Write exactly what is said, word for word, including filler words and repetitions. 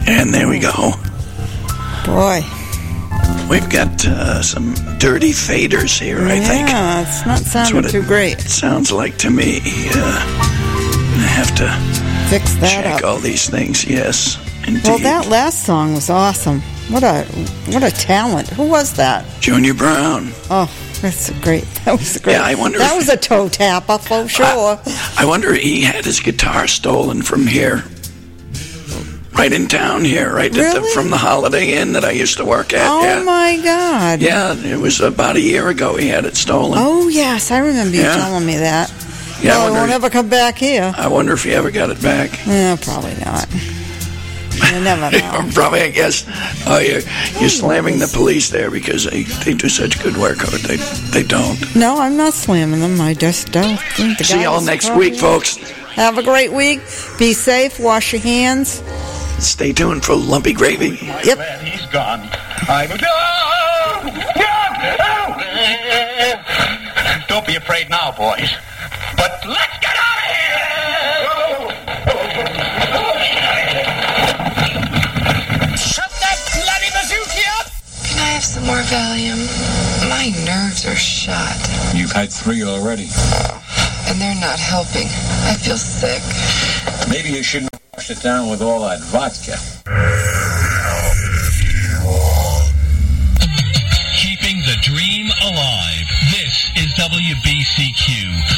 And there we go. Boy. We've got uh, some dirty faders here, I yeah, think. Yeah, it's not sounding too it great. Sounds like to me. Uh, I have to fix that check up. all these things. Yes, indeed. Well, that last song was awesome. What a what a talent. Who was that? Junior Brown. Oh, that's a great. That was a great. Yeah, I wonder. That if, was a toe tapper for sure. I, I wonder he had his guitar stolen from here. Right in town here, right really? at the, from the Holiday Inn that I used to work at. Oh, yeah. my God. Yeah, it was about a year ago he had it stolen. Oh, yes, I remember you yeah. telling me that. Yeah, well, it won't ever come back here. I wonder if he ever got it back. Yeah, probably not. You never know. Probably, I guess. Oh, you're, you're slamming the police there because they, they do such good work, or they, they don't. No, I'm not slamming them. I just don't think the See y'all next week, folks. Have a great week. Be safe. Wash your hands. Stay tuned for Lumpy Gravy. Yep. Man, he's gone. I'm... Don't be afraid now, boys. But let's get out of here! Shut that bloody bazooki up! Can I have some more Valium? My nerves are shot. You've had three already. And they're not helping. I feel sick. Maybe you shouldn't wash it down with all that vodka. Keeping the dream alive. This is W B C Q.